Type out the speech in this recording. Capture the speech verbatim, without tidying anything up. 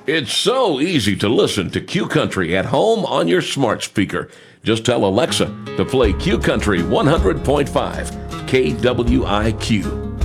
It's so easy to listen to Q Country at home on your smart speaker. Just tell Alexa to play Q Country one hundred point five K W I Q.